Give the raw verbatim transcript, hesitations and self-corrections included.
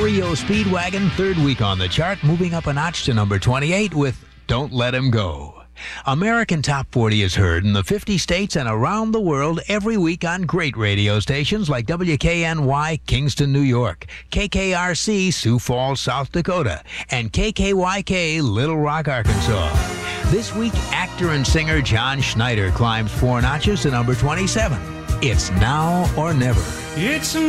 R E O Speedwagon, third week on the chart, moving up a notch to number twenty-eight with Don't Let Him Go. American Top forty is heard in the fifty states and around the world every week on great radio stations like W K N Y Kingston, New York, K K R C Sioux Falls, South Dakota, and K K Y K Little Rock, Arkansas. This week, actor and singer John Schneider climbs four notches to number twenty-seven. It's Now or Never. It's